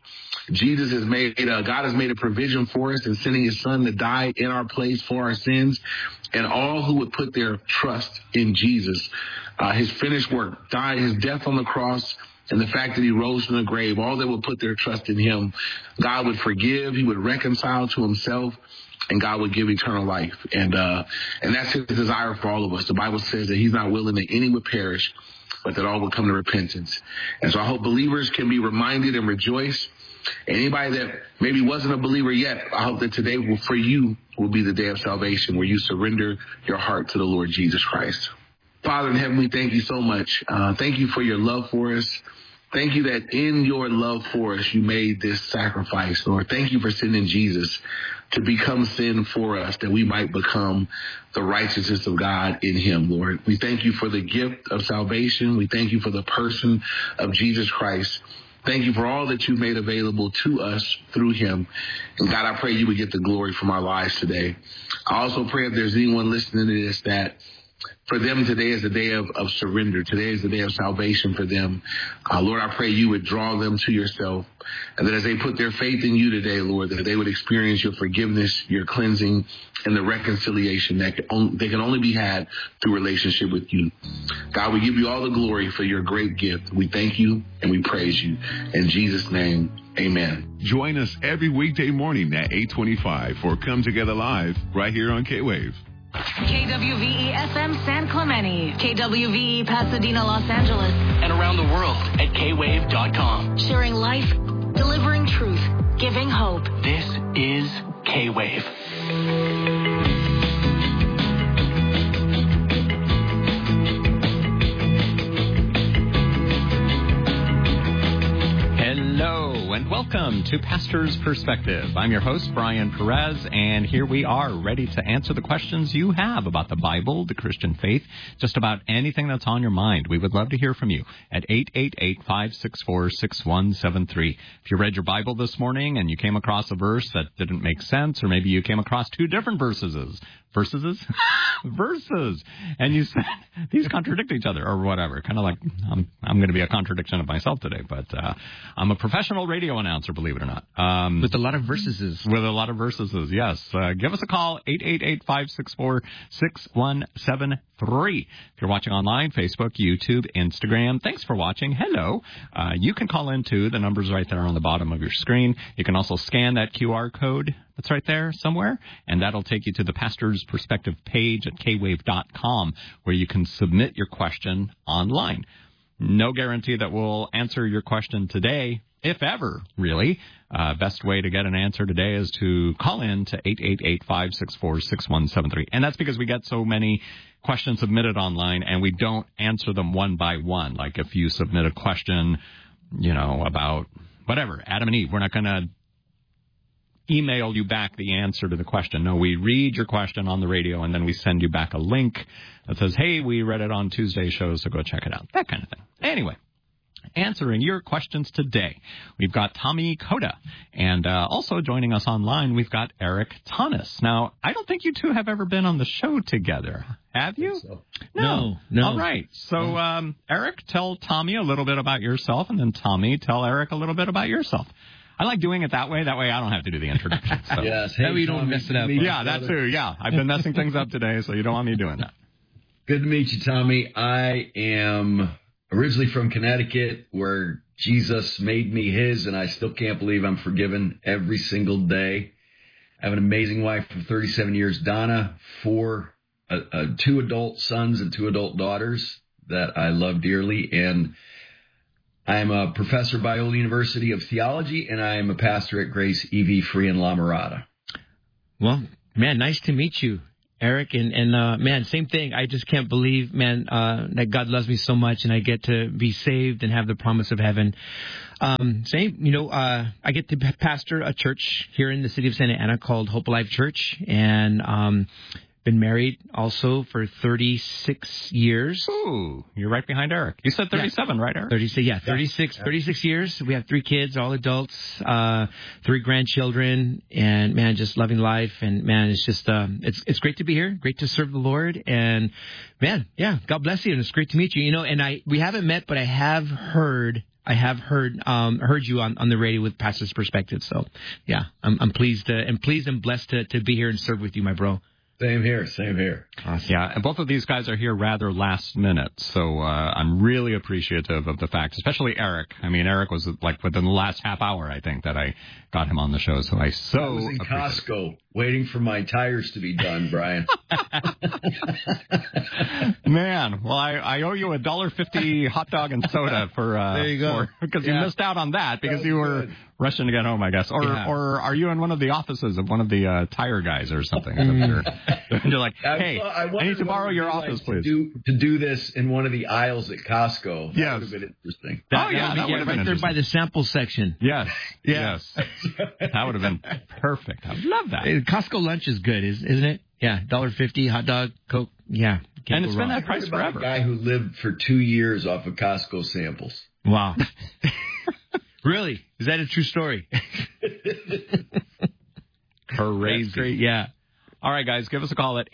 God has made a provision for us in sending his son to die in our place for our sins. And all who would put their trust in Jesus, his finished work, his death on the cross, and the fact that he rose from the grave, all that would put their trust in him, God would forgive, he would reconcile to himself, and God would give eternal life. And that's his desire for all of us. The Bible says that he's not willing that any would perish, but that all would come to repentance. And so I hope believers can be reminded and rejoice. Anybody that maybe wasn't a believer yet, I hope that today for you will be the day of salvation, where you surrender your heart to the Lord Jesus Christ. Father in heaven, we thank you so much. Thank you for your love for us. Thank you that in your love for us, you made this sacrifice, Lord. Thank you for sending Jesus to become sin for us, that we might become the righteousness of God in him, Lord. We thank you for the gift of salvation. We thank you for the person of Jesus Christ. Thank you for all that you've made available to us through him. And God, I pray you would get the glory from our lives today. I also pray if there's anyone listening to this, that for them, today is the day of surrender. Today is the day of salvation for them. Lord, I pray you would draw them to yourself. And that as they put their faith in you today, Lord, that they would experience your forgiveness, your cleansing, and the reconciliation that they can only be had through relationship with you. God, we give you all the glory for your great gift. We thank you and we praise you. In Jesus' name, amen. Join us every weekday morning at 8:25 for Come Together Live right here on K-Wave. KWVE FM San Clemente, KWVE Pasadena, Los Angeles, and around the world at kwave.com. Sharing life, delivering truth, giving hope. This is K-Wave. Hello and welcome to Pastor's Perspective. I'm your host, Brian Perez, and here we are ready to answer the questions you have about the Bible, the Christian faith, just about anything that's on your mind. We would love to hear from you at 888-564-6173. If you read your Bible this morning and you came across a verse that didn't make sense, or maybe you came across two different verses, and you said these contradict each other or whatever, kind of like I'm going to be a contradiction of myself today, but I'm a professional radio announcer, believe it or not. With a lot of verses. Yes. Give us a call, 888-564-6173. If you're watching online, Facebook, YouTube, Instagram, thanks for watching. Hello. You can call in too. The number's right there on the bottom of your screen. You can also scan that QR code that's right there somewhere, and that'll take you to the Pastor's Perspective page at kwave.com, where you can submit your question online. No guarantee that we'll answer your question today, if ever, really. Best way to get an answer today is to call in to 888-564-6173. And that's because we get so many questions submitted online, and we don't answer them one by one. Like if you submit a question, about whatever, Adam and Eve, we're not going to email you back the answer to the question. No, we read your question on the radio, and then we send you back a link that says, hey, we read it on Tuesday's show, so go check it out. That kind of thing. Anyway, answering your questions today. We've got Tommy Koda, and also joining us online, we've got Eric Tanis. Now, I don't think you two have ever been on the show together, have you? So. No. No. All right. So, Eric, tell Tommy a little bit about yourself, and then Tommy, tell Eric a little bit about yourself. I like doing it that way. That way I don't have to do the introduction. So. Yes. That way you don't mess it up. Yeah, that too. Yeah. I've been messing things up today, so you don't want me doing that. Good to meet you, Tommy. I am originally from Connecticut, where Jesus made me his, and I still can't believe I'm forgiven every single day. I have an amazing wife of 37 years, Donna, 2 adult sons and 2 adult daughters that I love dearly, and I'm a professor at Biola University of Theology, and I am a pastor at Grace EV Free in La Mirada. Well, man, nice to meet you, Eric, and man, same thing. I just can't believe, man, that God loves me so much, and I get to be saved and have the promise of heaven. I get to pastor a church here in the city of Santa Ana called Hope Alive Church, and been married also for 36 years. Ooh, you're right behind Eric. You said 37, right, Eric? 36 years. We have 3 kids, all adults, 3 grandchildren, and man, just loving life. And man, it's just, it's great to be here. Great to serve the Lord. And man, yeah, God bless you. And it's great to meet you. You know, and we haven't met, but I have heard you on the radio with Pastor's Perspective. So yeah, I'm pleased and blessed to be here and serve with you, my bro. Same here. Awesome. Yeah, and both of these guys are here rather last minute, so I'm really appreciative of the fact, especially Eric. I mean, Eric was like within the last half hour, I think, that I got him on the show, so I was in Costco waiting for my tires to be done, Brian. Man, well, I owe you $1.50 hot dog and soda for there you go, because you missed out on that because you were rushing to get home, I guess, or are you in one of the offices of one of the tire guys or something? You're like, hey, I need to borrow your office, please. To do this in one of the aisles at Costco. That would have been interesting. That would have been right there by the sample section. Yes. That would have been perfect. I would love that. Costco lunch is good, isn't it? Yeah, $1.50, hot dog, Coke. Yeah. And it's been that price forever. A guy who lived for 2 years off of Costco samples. Wow. Really? Is that a true story? Crazy. Yeah. All right, guys, give us a call at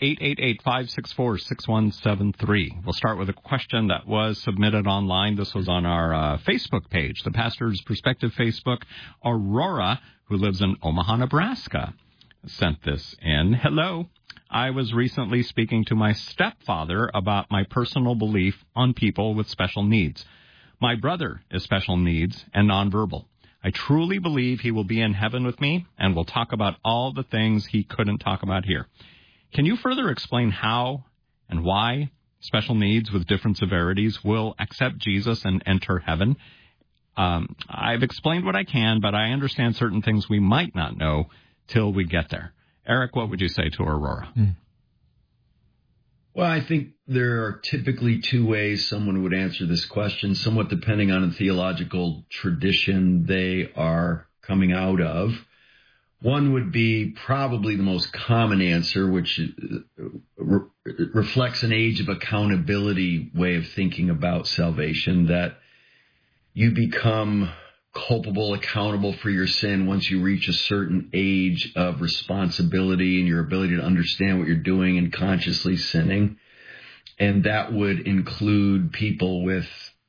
888-564-6173. We'll start with a question that was submitted online. This was on our Facebook page, the Pastor's Perspective Facebook. Aurora, who lives in Omaha, Nebraska, sent this in. Hello. I was recently speaking to my stepfather about my personal belief on people with special needs. My brother is special needs and nonverbal. I truly believe he will be in heaven with me and will talk about all the things he couldn't talk about here. Can you further explain how and why special needs with different severities will accept Jesus and enter heaven? I've explained what I can, but I understand certain things we might not know till we get there. Eric, what would you say to Aurora? Well, I think there are typically 2 ways someone would answer this question, somewhat depending on the theological tradition they are coming out of. One would be probably the most common answer, which reflects an age of accountability way of thinking about salvation, that you become culpable, accountable for your sin once you reach a certain age of responsibility and your ability to understand what you're doing and consciously sinning. And that would include people with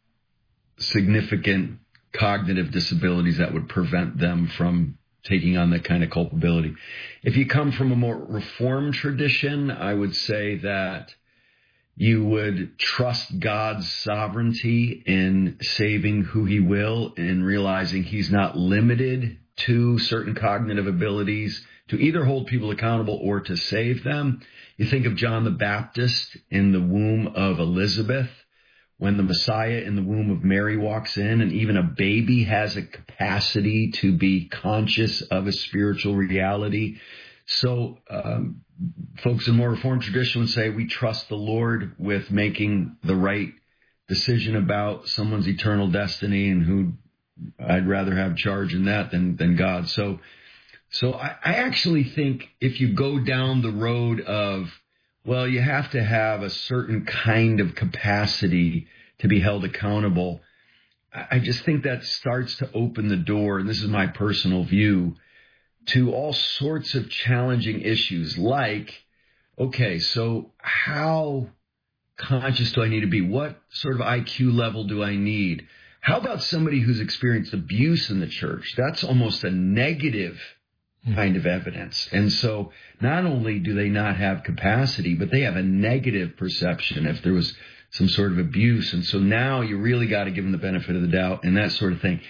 significant cognitive disabilities that would prevent them from taking on that kind of culpability. If you come from a more Reformed tradition, I would say that you would trust God's sovereignty in saving who he will and realizing he's not limited to certain cognitive abilities to either hold people accountable or to save them. You think of John the Baptist in the womb of Elizabeth, when the Messiah in the womb of Mary walks in, and even a baby has a capacity to be conscious of a spiritual reality. So folks in more Reformed tradition would say we trust the Lord with making the right decision about someone's eternal destiny, and who I'd rather have charge in that than God. So I actually think if you go down the road of, well, you have to have a certain kind of capacity to be held accountable, I just think that starts to open the door, and this is my personal view, to all sorts of challenging issues like, okay, so how conscious do I need to be? What sort of IQ level do I need? How about somebody who's experienced abuse in the church? That's almost a negative kind of evidence. And so not only do they not have capacity, but they have a negative perception if there was some sort of abuse. And so now you really got to give them the benefit of the doubt and that sort of thing.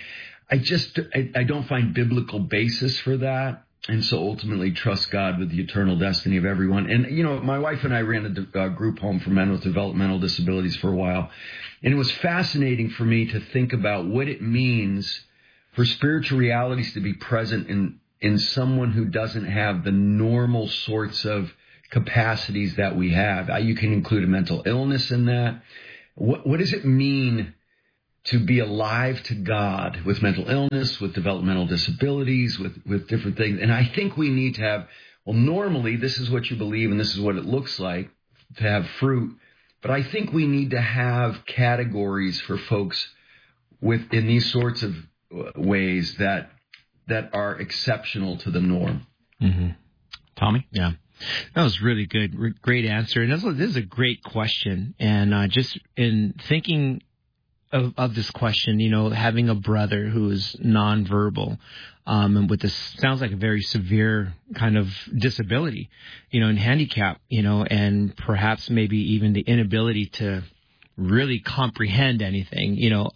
I don't find biblical basis for that. And so ultimately trust God with the eternal destiny of everyone. And, you know, my wife and I ran a group home for men with developmental disabilities for a while. And it was fascinating for me to think about what it means for spiritual realities to be present in someone who doesn't have the normal sorts of capacities that we have. You can include a mental illness in that. What does it mean to be alive to God with mental illness, with developmental disabilities, with different things? And I think we need to have, well, normally this is what you believe and this is what it looks like to have fruit. But I think we need to have categories for folks in these sorts of ways that are exceptional to the norm. Mm-hmm. Tommy? Yeah. That was really good. Great answer. And this is a great question. And just in thinking of this question, you know, having a brother who is nonverbal, and with this sounds like a very severe kind of disability, you know, and handicap, you know, and perhaps maybe even the inability to really comprehend anything, you know.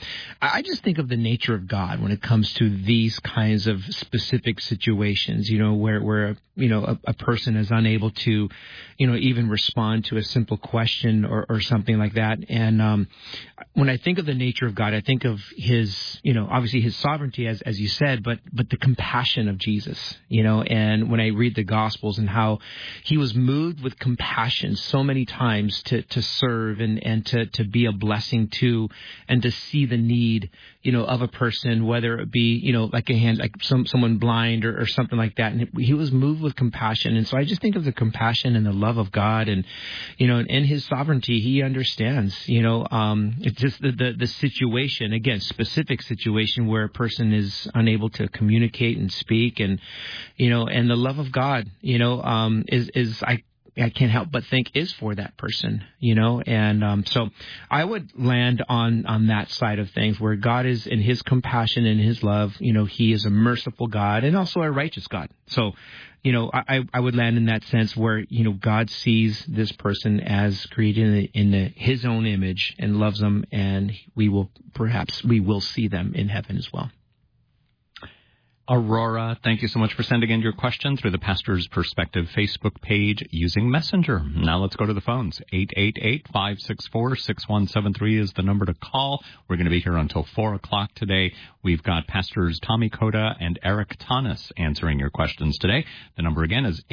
I just think of the nature of God when it comes to these kinds of specific situations, you know, where you know, a person is unable to, you know, even respond to a simple question or something like that. And when I think of the nature of God, I think of his, you know, obviously his sovereignty, as you said, but the compassion of Jesus, you know. And when I read the Gospels and how he was moved with compassion so many times to serve and to be a blessing to, and to see the need, you know, of a person, whether it be, you know, like someone blind or something like that. And he was moved with compassion. And so I just think of the compassion and the love of God, and, you know, in his sovereignty, he understands, you know, it's just the situation, again, specific situation where a person is unable to communicate and speak, and, you know, and the love of God, you know, I can't help but think is for that person, you know. And so I would land on that side of things, where God is in his compassion and his love, you know, he is a merciful God and also a righteous God. So, you know, I would land in that sense where, you know, God sees this person as created in his own image and loves them, and we will see them in heaven as well. Aurora, thank you so much for sending in your question through the Pastor's Perspective Facebook page using Messenger. Now let's go to the phones. 888-564-6173 is the number to call. We're going to be here until 4 o'clock today. We've got Pastors Tommy Koda and Eric Tanis answering your questions today. The number again is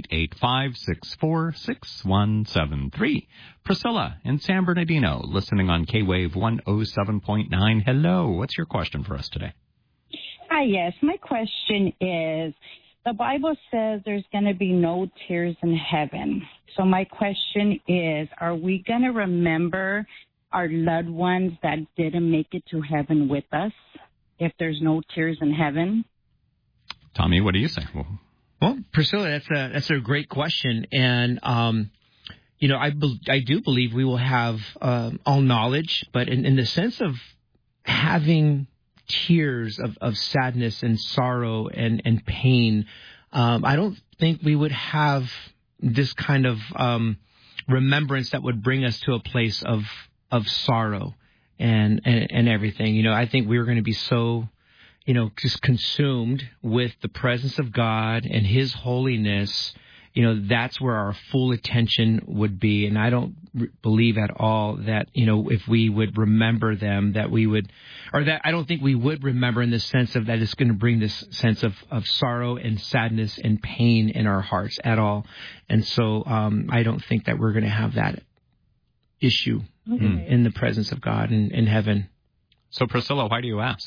888-564-6173. Priscilla in San Bernardino, listening on K-Wave 107.9. Hello, what's your question for us today? Hi, yes. My question is, the Bible says there's going to be no tears in heaven. So my question is, are we going to remember our loved ones that didn't make it to heaven with us if there's no tears in heaven? Tommy, what do you say? Well, Priscilla, that's a great question. And, you know, I do believe we will have all knowledge, but in the sense of having tears of sadness and sorrow and pain, I don't think we would have this kind of remembrance that would bring us to a place of sorrow and everything. You know, I think we're going to be so, you know, just consumed with the presence of God and his holiness. You know, that's where our full attention would be. And I don't believe at all that, you know, if we would remember them, that we would, or that I don't think we would remember in the sense of that it's going to bring this sense of sorrow and sadness and pain in our hearts at all. And so I don't think that we're going to have that issue in the presence of God in heaven. So, Priscilla, why do you ask?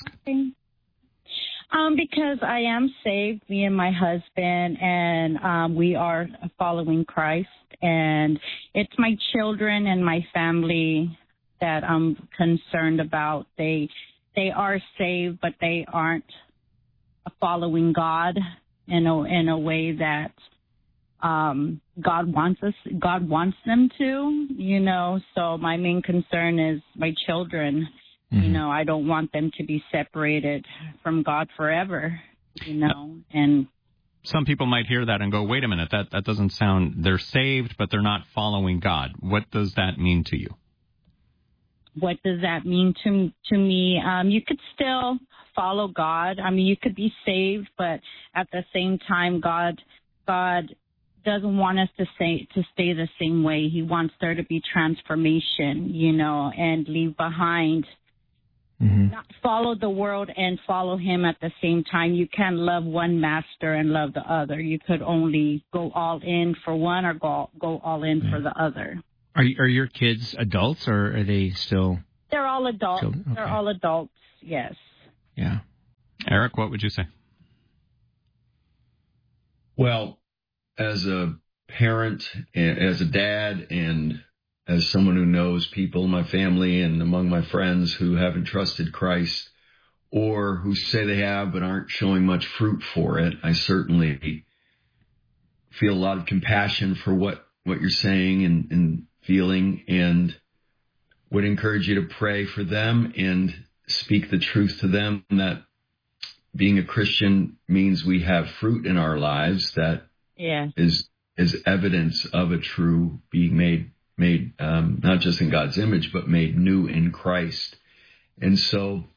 Because I am saved, me and my husband, and we are following Christ. And it's my children and my family that I'm concerned about. They are saved, but they aren't following God in a way that God wants them to, you know. So my main concern is my children. Mm-hmm. You know, I don't want them to be separated from God forever, you know. And some people might hear that and go, wait a minute, that doesn't sound, they're saved, but they're not following God. What does that mean to you? What does that mean to me? You could still follow God. I mean, you could be saved, but at the same time, God doesn't want us to stay the same way. He wants there to be transformation, you know, and leave behind. Mm-hmm. Not follow the world and follow him at the same time. You can't love one master and love the other. You could only go all in for one or go all in for the other. Are your kids adults, or are they still? They're all adults. Okay. They're all adults, yes. Yeah. Eric, what would you say? Well, as a parent, as a dad, and as someone who knows people in my family and among my friends who haven't trusted Christ or who say they have but aren't showing much fruit for it, I certainly feel a lot of compassion for what you're saying and feeling, and would encourage you to pray for them and speak the truth to them that being a Christian means we have fruit in our lives that is evidence of a true being made not just in God's image, but made new in Christ. And so